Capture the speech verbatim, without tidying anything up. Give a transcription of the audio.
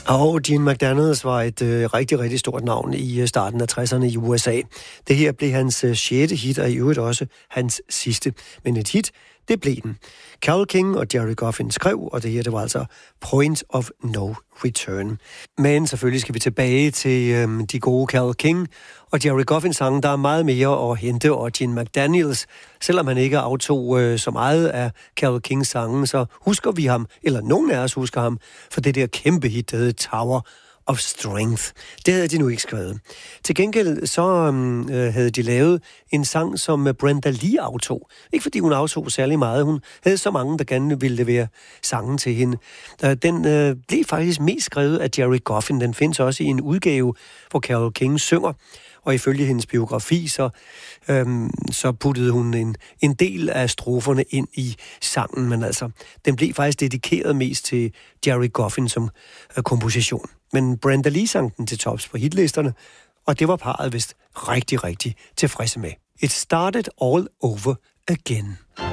Og Gene McDaniels var et øh, rigtig, rigtig stort navn i starten af tresserne i U S A. Det her blev hans øh, sjette hit, og i øvrigt også hans sidste. Men et hit, det blev den. Carole King og Gerry Goffin skrev, og det her, det var altså Point of No Return. Men selvfølgelig skal vi tilbage til øh, de gode Carole King og Gerry Goffin sange. Der er meget mere at hente, og Gene McDaniels, selvom han ikke aftog øh, så meget af Carole Kings sange, så husker vi ham, eller nogen af os husker ham, for det der kæmpe hit, der hed Tower of Strength. Det havde de nu ikke skrevet. Til gengæld så øh, havde de lavet en sang, som Brenda Lee aftog. Ikke fordi hun aftog særlig meget. Hun havde så mange, der gerne ville levere sangen til hende. Den øh, blev faktisk mest skrevet af Gerry Goffin. Den findes også i en udgave, hvor Carole King synger. Og ifølge hendes biografi, så, øhm, så puttede hun en, en del af stroferne ind i sangen. Men altså, den blev faktisk dedikeret mest til Gerry Goffin som øh, komposition. Men Brenda Lee sang den til tops på hitlisterne, og det var parret vist rigtig, rigtig tilfredse med. It started all over again.